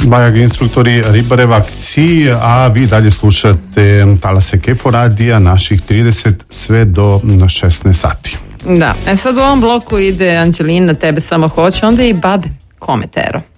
Bajag instruktori Ribareva akciji, a vi dalje slušate Talase Kefo radija naših 30 sve do 16 sati. Da, sad u ovom bloku ide Anđelina, tebe samo hoće, onda i babe Kometero.